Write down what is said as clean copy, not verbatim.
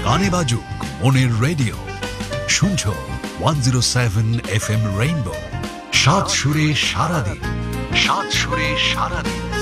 গানে বাজুক মনের রেডিও। শুনছো 107 FM রেইনবো। সাত সুরে সারাদিন, সাত সুরে সারাদিন।